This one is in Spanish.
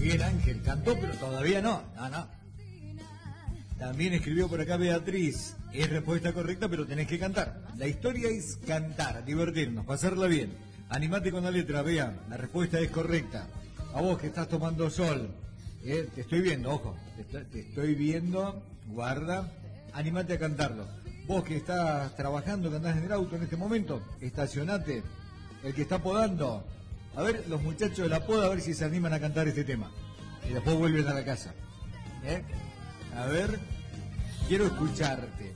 Miguel Ángel cantó, pero todavía no. No. También escribió por acá Beatriz. Es respuesta correcta, pero tenés que cantar. La historia es cantar, divertirnos, pasarla bien. Animate con la letra, Bea. La respuesta es correcta. A vos que estás tomando sol. Te estoy viendo, ojo. Te estoy viendo. Guarda. Animate a cantarlo. Vos que estás trabajando, que andás en el auto en este momento, estacionate. El que está podando. A ver, los muchachos de la poda, a ver si se animan a cantar este tema. Y después vuelven a la casa. A ver, quiero escucharte.